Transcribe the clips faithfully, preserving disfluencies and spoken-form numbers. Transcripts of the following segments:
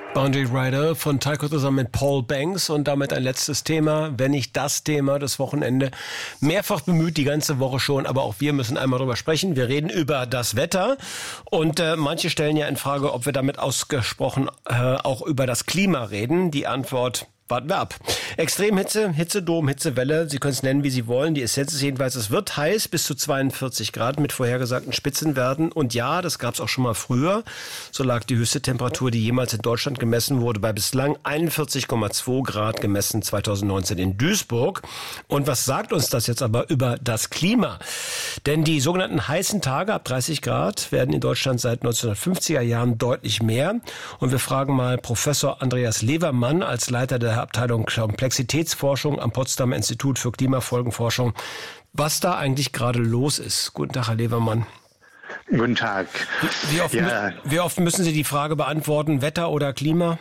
Boundary Rider von Tycho zusammen mit Paul Banks und damit ein letztes Thema, wenn nicht das Thema des Wochenende. Mehrfach bemüht, die ganze Woche schon, aber auch wir müssen einmal drüber sprechen. Wir reden über das Wetter und äh, manche stellen ja in Frage, ob wir damit ausgesprochen äh, auch über das Klima reden. Die Antwort: warten wir ab. Extremhitze, Hitzedom, Hitzewelle, Sie können es nennen, wie Sie wollen. Die Essenz ist jedenfalls, es wird heiß, bis zu zweiundvierzig Grad mit vorhergesagten Spitzenwerten. Und ja, das gab es auch schon mal früher. So lag die höchste Temperatur, die jemals in Deutschland gemessen wurde, bei bislang einundvierzig Komma zwei Grad, gemessen zweitausendneunzehn in Duisburg. Und was sagt uns das jetzt aber über das Klima? Denn die sogenannten heißen Tage ab dreißig Grad werden in Deutschland seit neunzehnhundertfünfziger Jahren deutlich mehr. Und wir fragen mal Professor Andreas Levermann als Leiter der Abteilung Komplexitätsforschung am Potsdamer Institut für Klimafolgenforschung, was da eigentlich gerade los ist. Guten Tag, Herr Levermann. Guten Tag. Wie oft, ja. wie oft müssen Sie die Frage beantworten, Wetter oder Klima?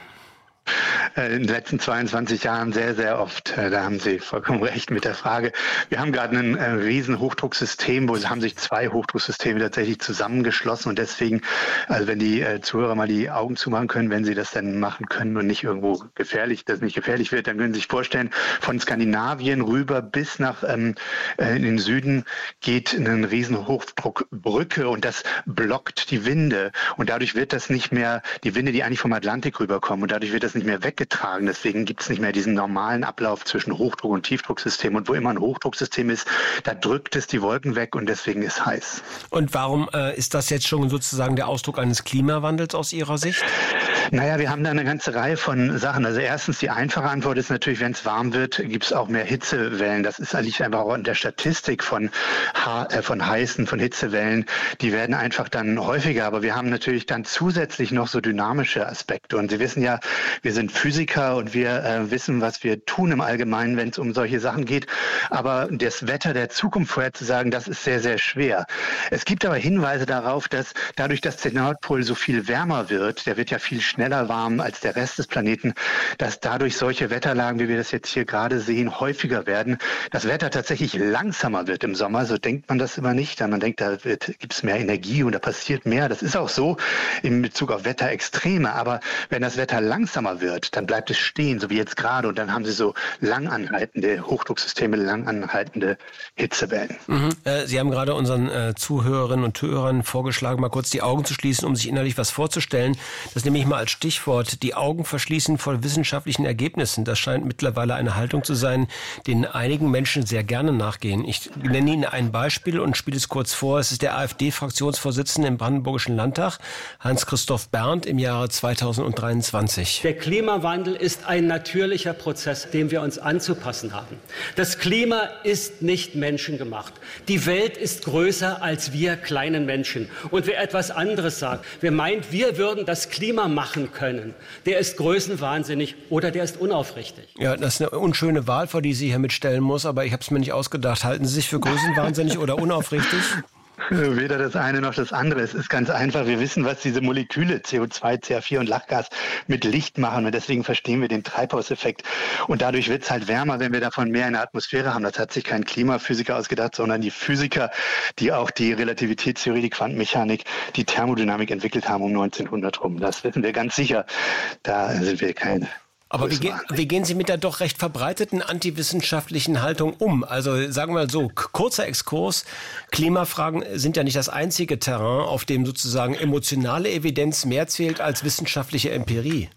In den letzten zweiundzwanzig Jahren sehr, sehr oft. Da haben Sie vollkommen recht mit der Frage. Wir haben gerade ein äh, riesen Hochdrucksystem, wo haben sich zwei Hochdrucksysteme tatsächlich zusammengeschlossen und deswegen, also wenn die äh, Zuhörer mal die Augen zumachen können, wenn sie das dann machen können und nicht irgendwo gefährlich, dass nicht gefährlich wird, dann können Sie sich vorstellen, von Skandinavien rüber bis nach ähm, äh, in den Süden geht eine riesen Hochdruckbrücke und das blockt die Winde und dadurch wird das nicht mehr, die Winde, die eigentlich vom Atlantik rüberkommen und dadurch wird das nicht mehr weggetragen. Deswegen gibt es nicht mehr diesen normalen Ablauf zwischen Hochdruck- und Tiefdrucksystem. Und wo immer ein Hochdrucksystem ist, da drückt es die Wolken weg und deswegen ist heiß. Und warum äh, ist das jetzt schon sozusagen der Ausdruck eines Klimawandels aus Ihrer Sicht? Naja, wir haben da eine ganze Reihe von Sachen. Also erstens, die einfache Antwort ist natürlich, wenn es warm wird, gibt es auch mehr Hitzewellen. Das ist eigentlich einfach auch in der Statistik von, äh, von heißen, von Hitzewellen. Die werden einfach dann häufiger. Aber wir haben natürlich dann zusätzlich noch so dynamische Aspekte. Und Sie wissen ja, wir sind Physiker und wir äh, wissen, was wir tun im Allgemeinen, wenn es um solche Sachen geht. Aber das Wetter der Zukunft vorherzusagen, das ist sehr, sehr schwer. Es gibt aber Hinweise darauf, dass dadurch, dass der Nordpol so viel wärmer wird, der wird ja viel schneller warm als der Rest des Planeten, dass dadurch solche Wetterlagen, wie wir das jetzt hier gerade sehen, häufiger werden. Das Wetter tatsächlich langsamer wird im Sommer, so denkt man das immer nicht. Man denkt, da gibt es mehr Energie und da passiert mehr. Das ist auch so in Bezug auf Wetterextreme. Aber wenn das Wetter langsamer wird, dann bleibt es stehen, so wie jetzt gerade. Und dann haben Sie so langanhaltende Hochdrucksysteme, langanhaltende Hitzewellen. Mhm. Äh, Sie haben gerade unseren äh, Zuhörerinnen und Zuhörern vorgeschlagen, mal kurz die Augen zu schließen, um sich innerlich was vorzustellen. Das nehme ich mal als Stichwort. Die Augen verschließen vor wissenschaftlichen Ergebnissen. Das scheint mittlerweile eine Haltung zu sein, denen einigen Menschen sehr gerne nachgehen. Ich nenne Ihnen ein Beispiel und spiele es kurz vor. Es ist der AfD-Fraktionsvorsitzende im Brandenburgischen Landtag, Hans-Christoph Berndt, im Jahre zweitausenddreiundzwanzig. Der Klimawandel ist ein natürlicher Prozess, dem wir uns anzupassen haben. Das Klima ist nicht menschengemacht. Die Welt ist größer als wir kleinen Menschen. Und wer etwas anderes sagt, wer meint, wir würden das Klima machen können, der ist größenwahnsinnig oder der ist unaufrichtig. Ja, das ist eine unschöne Wahl, vor die Sie hier mitstellen muss, aber ich habe es mir nicht ausgedacht. Halten Sie sich für größenwahnsinnig oder unaufrichtig? Weder das eine noch das andere. Es ist ganz einfach. Wir wissen, was diese Moleküle C O zwei, C H vier und Lachgas mit Licht machen. Und deswegen verstehen wir den Treibhauseffekt. Und dadurch wird es halt wärmer, wenn wir davon mehr in der Atmosphäre haben. Das hat sich kein Klimaphysiker ausgedacht, sondern die Physiker, die auch die Relativitätstheorie, die Quantenmechanik, die Thermodynamik entwickelt haben um neunzehnhundert rum. Das wissen wir ganz sicher. Da sind wir keine... Aber wie, ge- wie gehen Sie mit der doch recht verbreiteten antiwissenschaftlichen Haltung um? Also sagen wir mal so, k- kurzer Exkurs, Klimafragen sind ja nicht das einzige Terrain, auf dem sozusagen emotionale Evidenz mehr zählt als wissenschaftliche Empirie.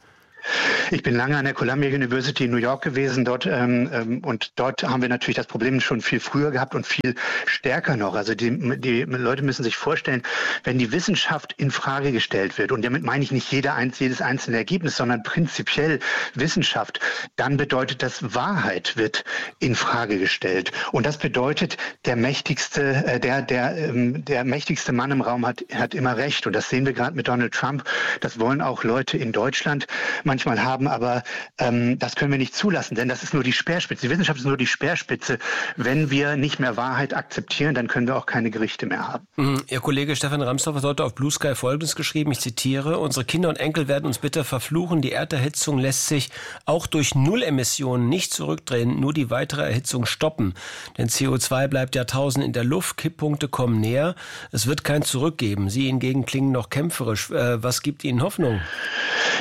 Ich bin lange an der Columbia University in New York gewesen dort ähm, und dort haben wir natürlich das Problem schon viel früher gehabt und viel stärker noch. Also die, die Leute müssen sich vorstellen, wenn die Wissenschaft in Frage gestellt wird, und damit meine ich nicht jeder, jedes einzelne Ergebnis, sondern prinzipiell Wissenschaft, dann bedeutet das, Wahrheit wird in Frage gestellt. Und das bedeutet, der mächtigste, äh, der, der, ähm, der mächtigste Mann im Raum hat, hat immer recht. Und das sehen wir gerade mit Donald Trump. Das wollen auch Leute in Deutschland manchmal haben, aber ähm, das können wir nicht zulassen, denn das ist nur die Speerspitze. Die Wissenschaft ist nur die Speerspitze. Wenn wir nicht mehr Wahrheit akzeptieren, dann können wir auch keine Gerichte mehr haben. Mhm. Ihr Kollege Stefan Ramsdorf hat auf Blue Sky Folgendes geschrieben, ich zitiere, unsere Kinder und Enkel werden uns bitter verfluchen, die Erderhitzung lässt sich auch durch Nullemissionen nicht zurückdrehen, nur die weitere Erhitzung stoppen. Denn C O zwei bleibt Jahrtausend in der Luft, Kipppunkte kommen näher, es wird kein Zurück geben. Sie hingegen klingen noch kämpferisch. Äh, was gibt Ihnen Hoffnung?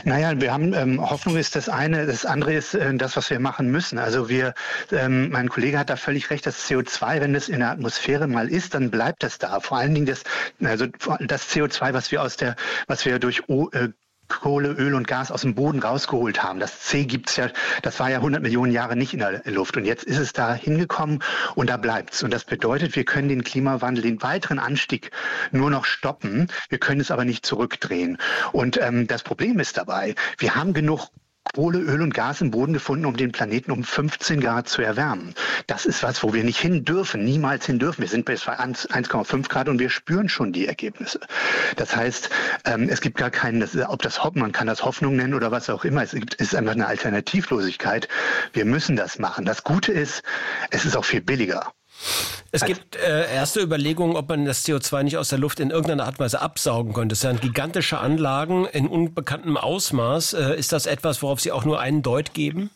Naja, wir haben ähm, Hoffnung ist das eine, das andere ist äh, das, was wir machen müssen. Also wir, ähm, mein Kollege hat da völlig recht, das C O zwei, wenn es in der Atmosphäre mal ist, dann bleibt das da. Vor allen Dingen das, also das C O zwei, was wir aus der, was wir durch o, äh, Kohle, Öl und Gas aus dem Boden rausgeholt haben. Das C gibt's ja, das war ja hundert Millionen Jahre nicht in der Luft. Und jetzt ist es da hingekommen und da bleibt's. Und das bedeutet, wir können den Klimawandel, den weiteren Anstieg nur noch stoppen. Wir können es aber nicht zurückdrehen. Und ähm, das Problem ist dabei, wir haben genug Kohle, Öl und Gas im Boden gefunden, um den Planeten um fünfzehn Grad zu erwärmen. Das ist was, wo wir nicht hin dürfen, niemals hin dürfen. Wir sind bei eins Komma fünf Grad und wir spüren schon die Ergebnisse. Das heißt, ähm, es gibt gar keinen, das, ob das man kann das Hoffnung nennen oder was auch immer. Es gibt, es ist einfach eine Alternativlosigkeit. Wir müssen das machen. Das Gute ist, es ist auch viel billiger. Es gibt äh, erste Überlegungen, ob man das C O zwei nicht aus der Luft in irgendeiner Art und Weise absaugen könnte. Das sind gigantische Anlagen in unbekanntem Ausmaß. Äh, ist das etwas, worauf Sie auch nur einen Deut geben?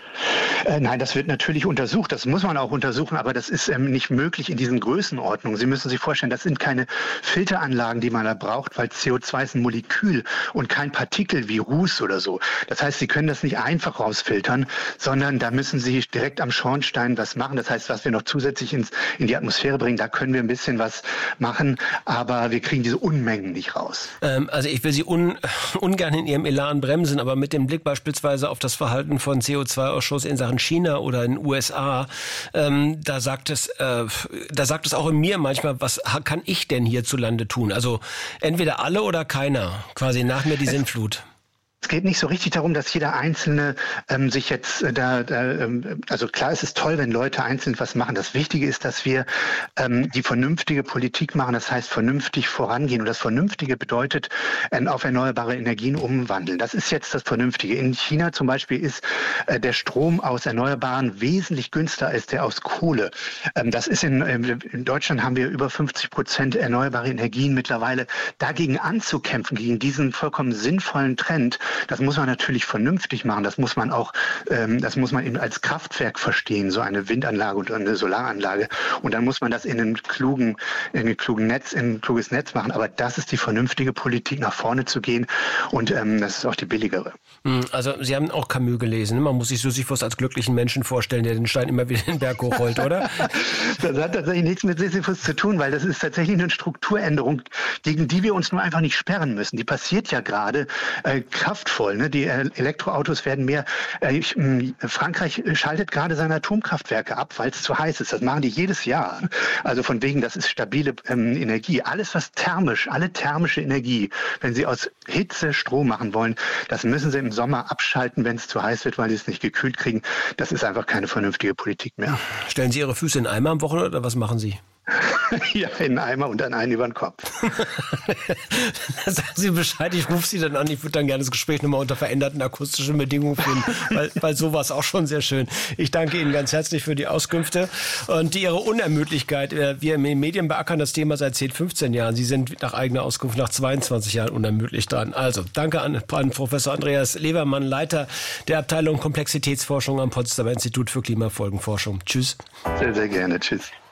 Äh, nein, das wird natürlich untersucht. Das muss man auch untersuchen, aber das ist ähm, nicht möglich in diesen Größenordnungen. Sie müssen sich vorstellen, das sind keine Filteranlagen, die man da braucht, weil C O zwei ist ein Molekül und kein Partikel wie Ruß oder so. Das heißt, Sie können das nicht einfach rausfiltern, sondern da müssen Sie direkt am Schornstein was machen. Das heißt, was wir noch zusätzlich ins, in die Atmosphäre bringen, da können wir ein bisschen was machen, aber wir kriegen diese Unmengen nicht raus. Ähm, also ich will Sie un, ungern in Ihrem Elan bremsen, aber mit dem Blick beispielsweise auf das Verhalten von C O zwei Ausschuss in Sachen China oder in den U S A, ähm, da sagt es, äh, da sagt es auch in mir manchmal, was kann ich denn hierzulande tun? Also entweder alle oder keiner, quasi nach mir die Sintflut. Es geht nicht so richtig darum, dass jeder Einzelne ähm, sich jetzt äh, da, da ähm, also klar, es ist toll, wenn Leute einzeln was machen. Das Wichtige ist, dass wir ähm, die vernünftige Politik machen, das heißt vernünftig vorangehen. Und das Vernünftige bedeutet, ähm, auf erneuerbare Energien umwandeln. Das ist jetzt das Vernünftige. In China zum Beispiel ist äh, der Strom aus Erneuerbaren wesentlich günstiger als der aus Kohle. Ähm, das ist in, äh, in Deutschland haben wir über fünfzig Prozent erneuerbare Energien mittlerweile. Dagegen anzukämpfen, gegen diesen vollkommen sinnvollen Trend, das muss man natürlich vernünftig machen. Das muss man auch, ähm, das muss man eben als Kraftwerk verstehen, so eine Windanlage und eine Solaranlage. Und dann muss man das in einem klugen, in einem klugen Netz, in ein kluges Netz machen. Aber das ist die vernünftige Politik, nach vorne zu gehen. Und ähm, das ist auch die billigere. Also Sie haben auch Camus gelesen. Man muss sich Sisyphus als glücklichen Menschen vorstellen, der den Stein immer wieder den Berg hochrollt, oder? Das hat tatsächlich nichts mit Sisyphus zu tun, weil das ist tatsächlich eine Strukturänderung, gegen die wir uns nur einfach nicht sperren müssen. Die passiert ja gerade äh, kraftvoll. Ne? Die Elektroautos werden mehr. Äh, ich, Frankreich schaltet gerade seine Atomkraftwerke ab, weil es zu heiß ist. Das machen die jedes Jahr. Also von wegen, das ist stabile ähm, Energie. Alles, was thermisch, alle thermische Energie, wenn Sie aus Hitze Strom machen wollen, das müssen Sie im Sommer abschalten, wenn es zu heiß wird, weil Sie es nicht gekühlt kriegen. Das ist einfach keine vernünftige Politik mehr. Stellen Sie Ihre Füße in Eimer am Wochenende oder was machen Sie? Ja, in einen Eimer und dann einen über den Kopf. Sagen Sie Bescheid, ich rufe Sie dann an. Ich würde dann gerne das Gespräch nochmal unter veränderten akustischen Bedingungen führen, weil, weil so war es auch schon sehr schön. Ich danke Ihnen ganz herzlich für die Auskünfte und Ihre Unermüdlichkeit. Wir im Medien beackern das Thema seit zehn, fünfzehn Jahren. Sie sind nach eigener Auskunft nach zweiundzwanzig Jahren unermüdlich dran. Also, danke an, an Professor Andreas Levermann, Leiter der Abteilung Komplexitätsforschung am Potsdamer Institut für Klimafolgenforschung. Tschüss. Sehr, sehr gerne. Tschüss.